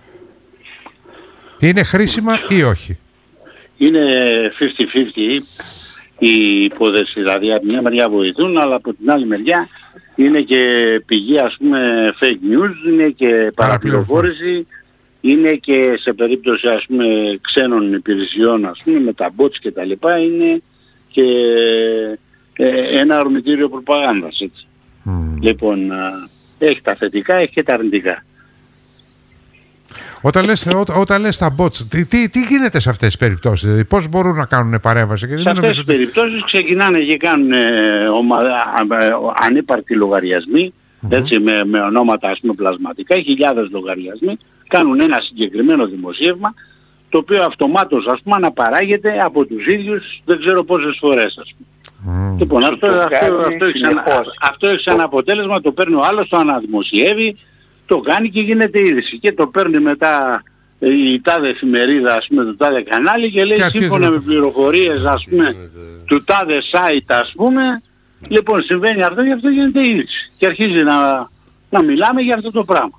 Είναι χρήσιμα ή όχι? Είναι πενήντα πενήντα η υπόθεση, δηλαδή από μια μεριά βοηθούν, αλλά από την άλλη μεριά είναι και πηγή ας πούμε fake news, είναι και παραπληροφόρηση, είναι και σε περίπτωση ας πούμε ξένων υπηρεσιών ας πούμε με τα bots και τα λοιπά, είναι και ε, ένα ορμητήριο προπαγάνδας, έτσι. Mm. Λοιπόν, α, έχει τα θετικά, έχει και τα αρνητικά. Όταν λες, ό, όταν λες τα bots, τι, τι, τι γίνεται σε αυτές τις περιπτώσεις, δηλαδή πώς μπορούν να κάνουν παρέμβαση? Σε αυτές τις ότι... περιπτώσεις ξεκινάνε και κάνουν ε, ομαδα, ε, ανύπαρκτοι λογαριασμοί, mm-hmm. έτσι, με, με ονόματα ας πούμε πλασματικά, χιλιάδες λογαριασμοί, κάνουν ένα συγκεκριμένο δημοσίευμα, το οποίο αυτομάτως ας πούμε αναπαράγεται από τους ίδιους δεν ξέρω πόσες φορές ας πούμε. Mm. Λοιπόν, αυτό, αυτό, αυτό, αυτό, έχει σαν, αυτό έχει σαν αποτέλεσμα, το παίρνει ο άλλος, το αναδημοσιεύει, το κάνει και γίνεται είδηση. Και το παίρνει μετά η τάδε εφημερίδα, ας πούμε, το τάδε κανάλι και λέει και σύμφωνα με πληροφορίες, ας πούμε, mm. του τάδε site, ας πούμε, λοιπόν, συμβαίνει αυτό και αυτό γίνεται είδηση. Και αρχίζει να, να μιλάμε για αυτό το πράγμα.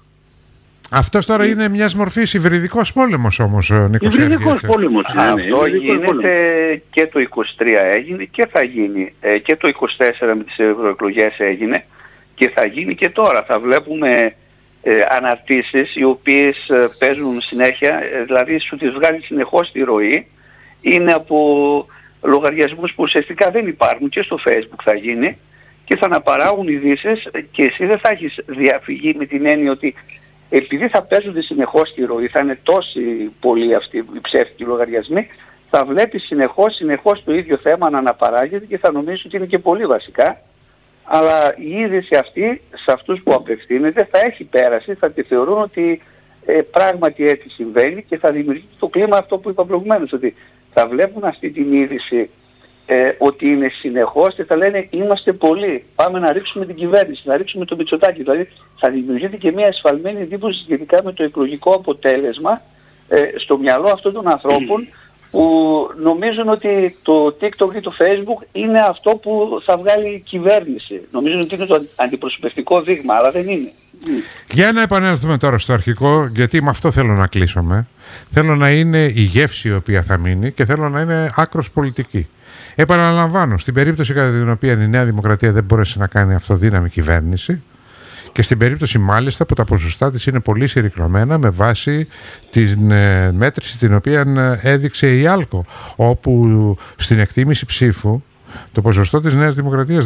Αυτός τώρα είναι μιας μορφής υβριδικός πόλεμος όμως, Νίκο Σέργη. Υβριδικός πόλεμος. Αυτό γίνεται και το είκοσι τρία έγινε και θα γίνει. Ε, και το είκοσι τέσσερα με τις ευρωεκλογές έγινε και θα γίνει και τώρα. Θα βλέπουμε ε, αναρτήσεις οι οποίες ε, παίζουν συνέχεια, ε, δηλαδή σου τις βγάλει συνεχώς τη ροή. Είναι από λογαριασμούς που ουσιαστικά δεν υπάρχουν, και στο Facebook θα γίνει και θα αναπαράγουν ειδήσεις και εσύ δεν θα έχεις διαφυγή με την έννοια ότι επειδή θα παίζονται συνεχώς στη ροή, θα είναι τόσοι πολλοί αυτοί οι ψεύτικοι λογαριασμοί, θα βλέπεις συνεχώς, συνεχώς το ίδιο θέμα να αναπαράγεται και θα νομίζεις ότι είναι και πολύ βασικά. Αλλά η είδηση αυτή, σε αυτούς που απευθύνεται, θα έχει πέρασει, θα τη θεωρούν ότι ε, πράγματι έτσι συμβαίνει και θα δημιουργήσει το κλίμα αυτό που είπα προηγουμένως, ότι θα βλέπουν αυτή την είδηση ε, ότι είναι συνεχώς και θα λένε είμαστε πολλοί, πάμε να ρίξουμε την κυβέρνηση, να ρίξουμε το Μητσοτάκη. Δηλαδή θα δημιουργείται και μια εσφαλμένη εντύπωση σχετικά με το εκλογικό αποτέλεσμα ε, στο μυαλό αυτών των ανθρώπων που νομίζουν ότι το TikTok ή το Facebook είναι αυτό που θα βγάλει η κυβέρνηση. Νομίζουν ότι είναι το αντιπροσωπευτικό δείγμα, αλλά δεν είναι. Για να επανέλθουμε τώρα στο αρχικό, γιατί με αυτό θέλω να κλείσουμε. Θέλω να είναι η γεύση η οποία θα μείνει και θέλω να είναι άκρος πολιτική. Επαναλαμβάνω, στην περίπτωση κατά την οποία η Νέα Δημοκρατία δεν μπόρεσε να κάνει αυτοδύναμη κυβέρνηση και στην περίπτωση μάλιστα που τα ποσοστά της είναι πολύ συρρυκνωμένα με βάση την ε, μέτρηση την οποία έδειξε η Άλκο, όπου στην εκτίμηση ψήφου το ποσοστό της Νέας Δημοκρατίας